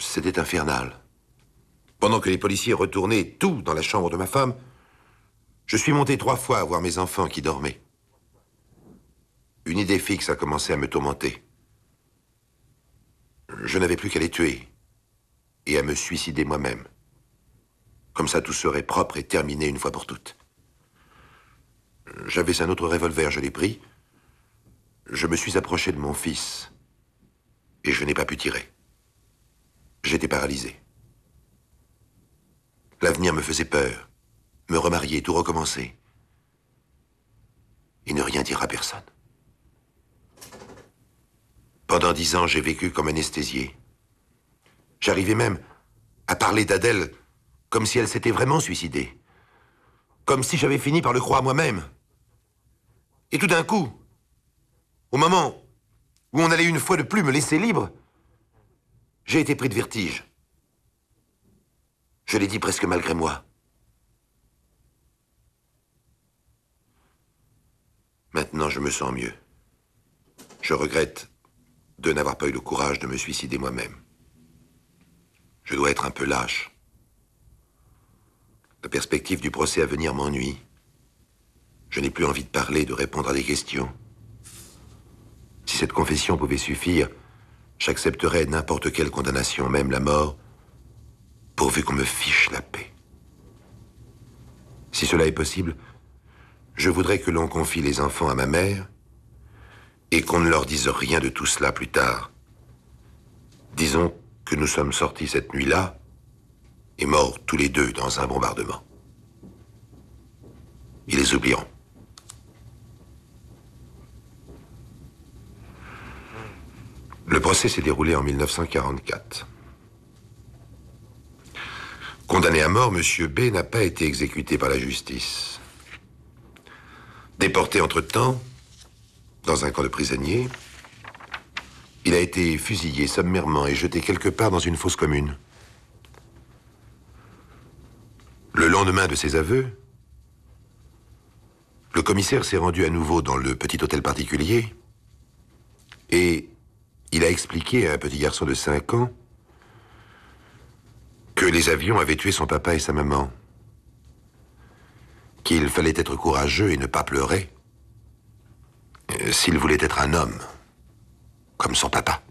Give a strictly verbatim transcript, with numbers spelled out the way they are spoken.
C'était infernal. Pendant que les policiers retournaient tout dans la chambre de ma femme, je suis monté trois fois à voir mes enfants qui dormaient. Une idée fixe a commencé à me tourmenter. Je n'avais plus qu'à les tuer et à me suicider moi-même. Comme ça, tout serait propre et terminé une fois pour toutes. J'avais un autre revolver, je l'ai pris. Je me suis approché de mon fils et je n'ai pas pu tirer. J'étais paralysé. L'avenir me faisait peur. Me remarier, tout recommencer. Et ne rien dire à personne. Pendant dix ans, j'ai vécu comme anesthésié. J'arrivais même à parler d'Adèle comme si elle s'était vraiment suicidée. Comme si j'avais fini par le croire moi-même. Et tout d'un coup, au moment où on allait une fois de plus me laisser libre, j'ai été pris de vertige. Je l'ai dit presque malgré moi. Maintenant, je me sens mieux. Je regrette de n'avoir pas eu le courage de me suicider moi-même. Je dois être un peu lâche. La perspective du procès à venir m'ennuie. Je n'ai plus envie de parler, de répondre à des questions. Si cette confession pouvait suffire, j'accepterais n'importe quelle condamnation, même la mort, pourvu qu'on me fiche la paix. Si cela est possible, je voudrais que l'on confie les enfants à ma mère et qu'on ne leur dise rien de tout cela plus tard. Disons que nous sommes sortis cette nuit-là et morts tous les deux dans un bombardement. Ils les oublieront. Le procès s'est déroulé en mille neuf cent quarante-quatre. Condamné à mort, M. B n'a pas été exécuté par la justice. Déporté entre-temps, dans un camp de prisonniers, il a été fusillé sommairement et jeté quelque part dans une fosse commune. Le lendemain de ses aveux, le commissaire s'est rendu à nouveau dans le petit hôtel particulier et il a expliqué à un petit garçon de cinq ans que les avions avaient tué son papa et sa maman, qu'il fallait être courageux et ne pas pleurer s'il voulait être un homme, comme son papa.